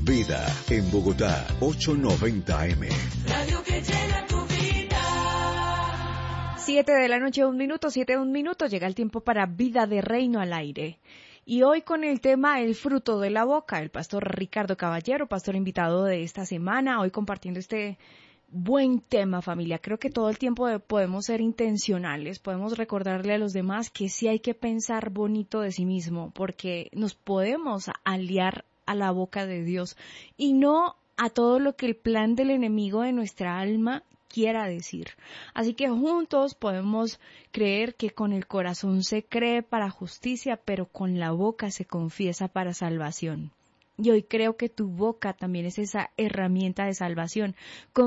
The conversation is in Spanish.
Vida en Bogotá, 890 AM. Radio que llena tu vida. 7 de la noche, 1 minuto, 7 1 minutos. Llega el tiempo para Vida de Reino al aire. Y hoy con el tema El fruto de la boca, el pastor Ricardo Caballero, pastor invitado de esta semana, hoy compartiendo este buen tema, familia. Creo que todo el tiempo podemos ser intencionales, podemos recordarle a los demás que sí hay que pensar bonito de sí mismo, porque nos podemos aliar a la boca de Dios y no a todo lo que el plan del enemigo de nuestra alma quiera decir. Así que juntos podemos creer que con el corazón se cree para justicia, pero con la boca se confiesa para salvación. Y hoy creo que tu boca también es esa herramienta de salvación.